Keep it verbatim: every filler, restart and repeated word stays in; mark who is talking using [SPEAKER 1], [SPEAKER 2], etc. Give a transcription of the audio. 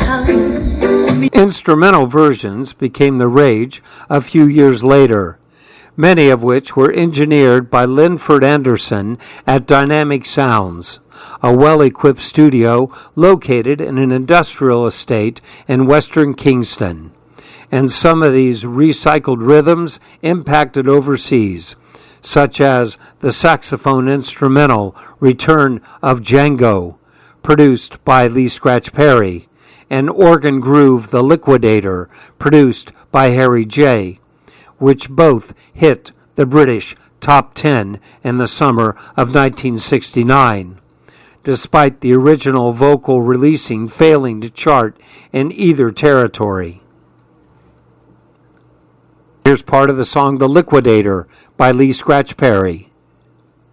[SPEAKER 1] Instrumental versions became the rage a few years later, many of which were engineered by Linford Anderson at Dynamic Sounds, a well-equipped studio located in an industrial estate in western Kingston. And some of these recycled rhythms impacted overseas, such as the saxophone instrumental Return of Django, produced by Lee Scratch Perry, and Organ Groove The Liquidator, produced by Harry J., which both hit the British top ten in the summer of nineteen sixty-nine, despite the original vocal releasing failing to chart in either territory. Here's part of the song The Liquidator by Lee Scratch Perry.